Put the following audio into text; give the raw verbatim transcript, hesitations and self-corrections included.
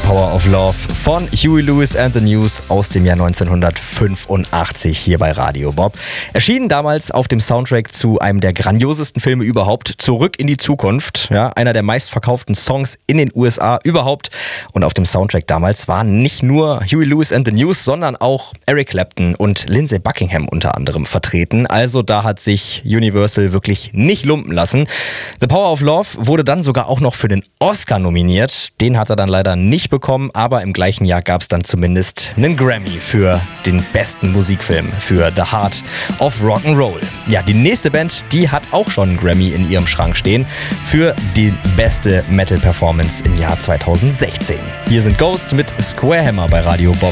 Power of Love von Huey Lewis and the News aus dem Jahr neunzehnhundertfünfundachtzig hier bei Radio Bob. Erschienen damals auf dem Soundtrack zu einem der grandiosesten Filme überhaupt, Zurück in die Zukunft. Ja, einer der meistverkauften Songs in den U S A überhaupt. Und auf dem Soundtrack damals waren nicht nur Huey Lewis and the News, sondern auch Eric Clapton und Lindsey Buckingham unter anderem vertreten. Also da hat sich Universal wirklich nicht lumpen lassen. The Power of Love wurde dann sogar auch noch für den Oscar nominiert. Den hat er dann leider nicht bekommen, aber im gleichen Jahr gab es dann zumindest einen Grammy für den besten Musikfilm, für The Heart of Rock'n'Roll. Ja, die nächste Band, die hat auch schon einen Grammy in ihrem Schrank stehen für die beste Metal-Performance im Jahr zweitausendsechzehn. Hier sind Ghost mit Square Hammer bei Radio Bob.